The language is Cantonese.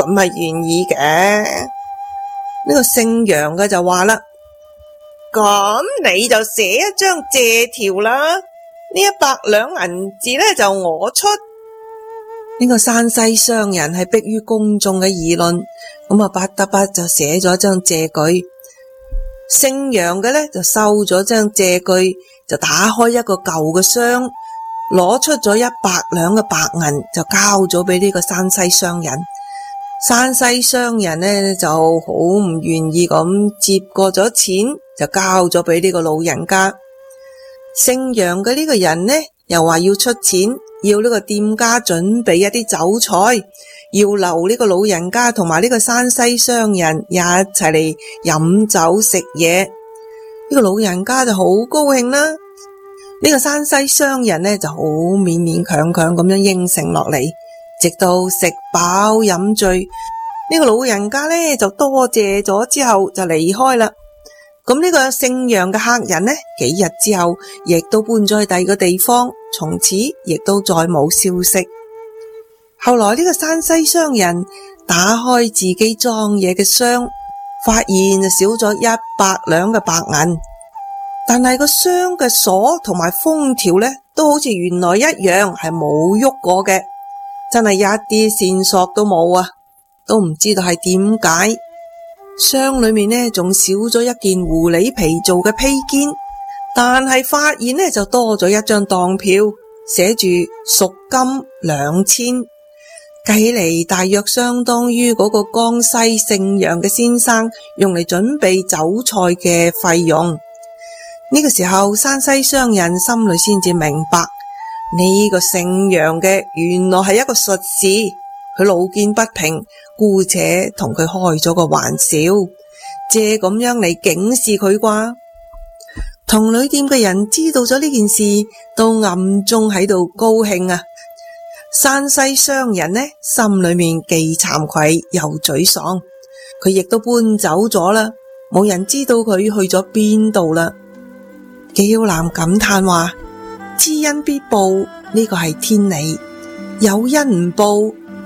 咁係願意嘅。呢個姓楊嘅就話啦，咁你就寫一張借條啦，呢100兩銀子呢就我出。呢個山西商人係迫於公眾嘅議論，咁啊不得不就寫咗張借據。姓楊嘅呢就收咗張借據，就打開一個舊嘅箱，攞出咗100兩嘅白銀，就交咗俾呢個山西商人。山西商人呢就好唔願意咁接過咗錢，就交咗俾呢個老人家。姓楊嘅呢個人呢又話要出錢，要呢個店家準備一啲酒菜，要留呢個老人家同埋呢個山西商人一齊嚟飲酒食嘢。呢個老人家就好高興啦，呢個山西商人呢就好勉勉強強咁樣應承落嚟，直到食飽飲醉，呢個老人家呢就多謝咗之後就離開啦。咁呢個姓楊嘅客人呢，幾日之後亦都搬咗去第二個地方，從此亦都再冇消息。後來呢個山西商人打開自己裝嘢嘅箱，發現就少咗100兩嘅白銀，但係個箱嘅鎖同埋封條呢，都好似原來一樣係冇喐過嘅，真係一啲線索都冇啊，都唔知道係點解。箱裏面呢仲少咗一件狐狸皮做嘅披肩，但係發現呢就多咗一張當票，寫住贖金2000，計嚟大約相當於嗰個江西姓楊嘅先生用嚟準備酒菜嘅費用。呢個時候山西商人心裏先至明白，呢個姓楊嘅原來係一個術士，佢路見不平，姑且同佢開咗個玩笑，借咁樣嚟警示佢啩。同旅店嘅人知道咗呢件事，都暗中喺度高興啊。山西商人呢，心裏面既慚愧又沮喪，佢亦都搬走咗啦，冇人知道佢去咗邊度啦。紀曉嵐感嘆話：知恩必報，呢個係天理，有恩唔報，